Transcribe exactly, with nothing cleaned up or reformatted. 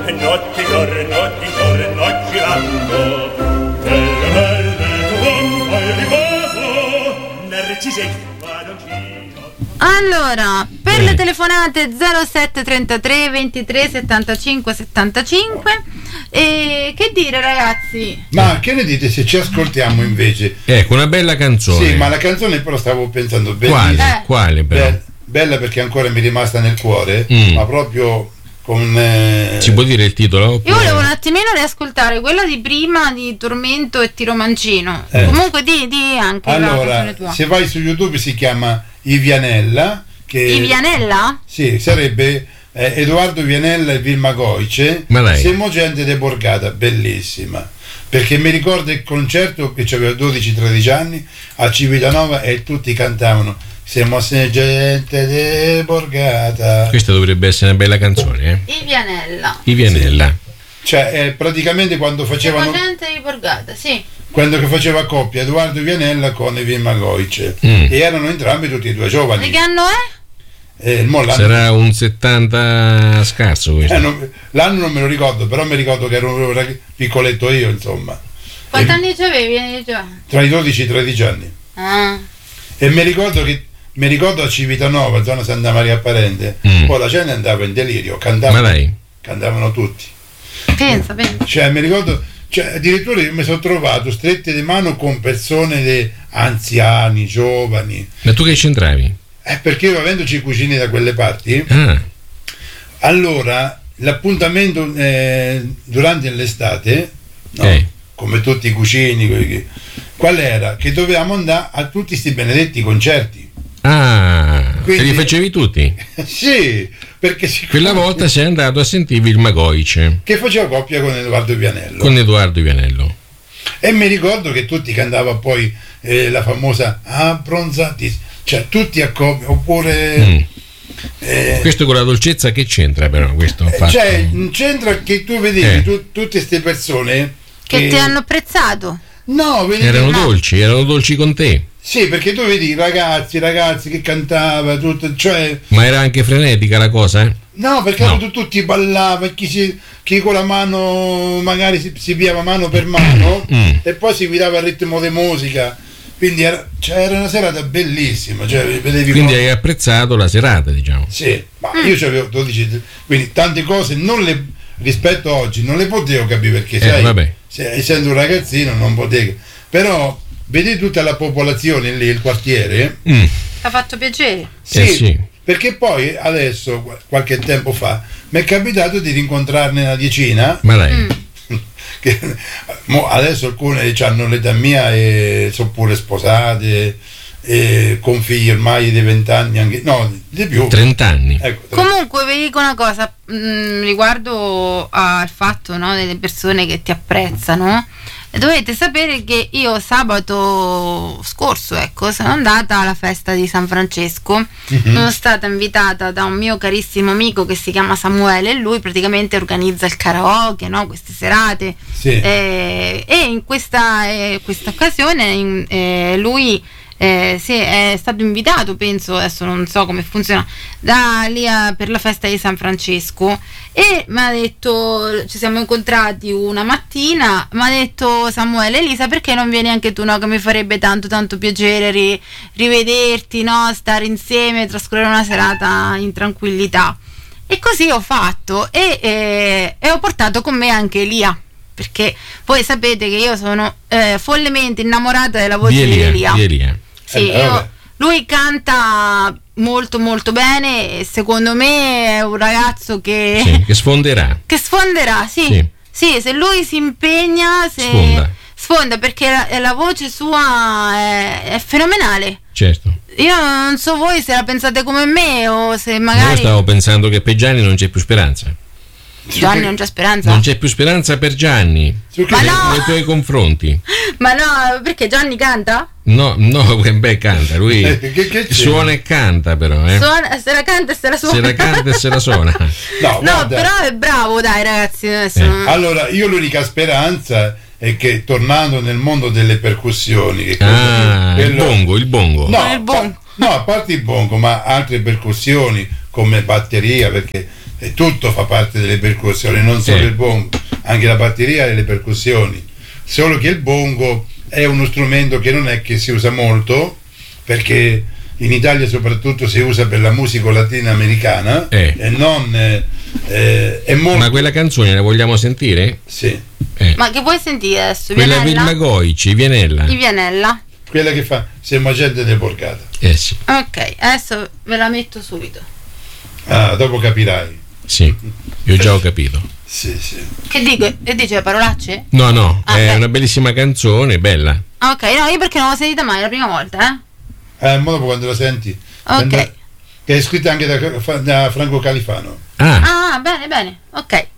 notte giorno di giorno girando, belle belle tromba e riposo, narcise. Allora, per le telefonate zero sette trentatré ventitré settantacinque settantacinque, e che dire, ragazzi? Ma che ne dite se ci ascoltiamo invece? Ecco, una bella canzone. Sì, ma la canzone però stavo pensando Quale? bellissima. Eh. Quale però? Be- bella perché ancora mi è rimasta nel cuore, Mm. ma proprio con eh... Ci può dire il titolo? Oppure... Io volevo un attimino riascoltare quella di prima di Tormento e Tiro Mancino. Eh. Comunque di, di anche la Allora, canzone tua. se vai su YouTube si chiama Ivianella, che Di Vianella? sì, sarebbe eh, Edoardo Vianella e Vilma Goice. Ma lei? Siamo gente de Borgata, bellissima. Perché mi ricordo il concerto che avevo dodici tredici anni a Civitanova e tutti cantavano Siamo gente de Borgata. Questa dovrebbe essere una bella canzone, eh? Di Vianella. I Vianella. Cioè, eh, praticamente quando facevano Siamo gente di Borgata, sì. quando che faceva coppia Edoardo Vianella con Vilma Goice. Mm. E erano entrambi tutti e due giovani. Di che anno è? Eh, mo l'anno, Sarà un settanta scarso questo. eh, non- l'anno non me lo ricordo, però mi ricordo che ero un rag- piccoletto io, insomma. Quanti E- anni c'avevi? Già? Tra i dodici e i tredici anni. Ah. E mi ricordo che mi ricordo a Civitanova, zona Santa Maria Parente, Mm. poi la gente andava in delirio, Ma cantavano, lei? cantavano tutti. Pensa, pensa. Cioè, mi ricordo, cioè, addirittura io mi sono trovato strette di mano con persone de- anziani, giovani. Ma tu che c'entravi? Eh, perché io avendoci cugini da quelle parti, Ah, allora l'appuntamento eh, durante l'estate, no? Eh. Come tutti i cugini, quelli che- qual era? Che dovevamo andare a tutti sti benedetti concerti. ah Quindi- te li facevi tutti? Sì, perché siccome- Quella volta sei andato a sentire Vilma Goice che faceva coppia con Edoardo Vianello. con Edoardo Vianello. E mi ricordo che tutti cantavano poi eh, la famosa Abbronzati, cioè tutti a coppia, oppure Mm. eh, Questo con la dolcezza che c'entra però questo fatto? cioè c'entra che tu vedevi Eh. tu- tutte queste persone Che ti hanno apprezzato? no, vedevi Erano no. dolci, erano dolci con te. Sì, perché tu vedi i ragazzi, ragazzi che cantava, tutto, cioè Ma era anche frenetica la cosa, eh? no, perché No. tu- tutti ballavano, chi, si, chi con la mano magari si, si piava mano per mano Mm. e poi si guidava al ritmo di musica, quindi era, cioè, era una serata bellissima, cioè, vedevi Quindi come- hai apprezzato la serata, diciamo. sì, ma io avevo dodici, quindi tante cose non le, rispetto a oggi non le potevo capire perché Eh, sai, vabbè. se- essendo un ragazzino non potevo, però vedi tutta la popolazione lì, il quartiere, Mm. Ti ha fatto piacere? sì, Eh, sì. perché poi adesso qu- qualche tempo fa mi è capitato di rincontrarne una decina Ma lei? Mm. che mo adesso alcune hanno l'età mia e sono pure sposate e con figli ormai di vent'anni anche no di più trenta anni. ecco, Comunque vi dico una cosa mh, riguardo al fatto, no, delle persone che ti apprezzano. Dovete sapere che io sabato scorso, ecco, sono andata alla festa di San Francesco. Mhm. Sono stata invitata da un mio carissimo amico che si chiama Samuele e lui praticamente organizza il karaoke, no, queste serate. sì. Eh, e in questa, eh, questa occasione in- eh, lui eh, si è, è stato invitato, penso, adesso non so come funziona, da lì a- per la festa di San Francesco e mi ha detto, ci siamo incontrati una mattina, mi ha detto Samuele: Elisa, perché non vieni anche tu, no, che mi farebbe tanto tanto piacere ri- rivederti, no, stare insieme, trascorrere una serata in tranquillità. E così ho fatto e, e- e ho portato con me anche Elia, perché voi sapete che io sono eh, follemente innamorata della voce Di di Elia, Elia. di Elia. Sì, Eh, io- vabbè. lui canta molto molto bene e secondo me è un ragazzo che, Sì, che sfonderà. che sfonderà, sì. Sì. Sì, se lui si impegna, se Sfonda. sfonda, perché la, la voce sua è, è fenomenale. Certo. Io non so voi se la pensate come me o se Io magari stavo pensando che per Gianni non c'è più speranza. Gianni non c'è speranza. Non c'è più speranza per Gianni Su che- Ma no! nei tuoi confronti. Ma no, perché Gianni canta? No, no, beh, canta, lui Eh, che- che c'è? suona e canta però, eh. Suona, se la canta e se la suona. Se la canta e se la suona. no, No, guarda, però è bravo, dai ragazzi. Adesso Eh. non- allora io l'unica speranza è che tornando nel mondo delle percussioni che quello- Ah, il quello- bongo, il bongo. no, Il bongo. pa- no, a parte il bongo, ma altre percussioni come batteria, perché è tutto fa parte delle percussioni, non solo Sì. il bongo, anche la batteria e le percussioni. Solo che il bongo è uno strumento che non è che si usa molto, perché in Italia soprattutto si usa per la musica latinoamericana Eh. e non eh, eh, è molto. Ma quella canzone la vogliamo sentire? Sì, Eh. Ma che vuoi sentire adesso? Quella Vianella? Vilma Goici, Vianella. I Vianella. quella che fa siamo gente di borgata. Eh sì, Ok, adesso ve la metto subito. Ah, dopo capirai. sì, io già ho capito. Sì, sì. Che dico? E dice le parolacce? No, no, Ah, è beh. una bellissima canzone, bella. Ah, ok, no, io perché non l'ho sentita mai, è la prima volta, eh? Eh, mo dopo quando la senti. Ok. Che è scritta anche da, da Franco Califano. Ah, Ah, bene, bene, ok.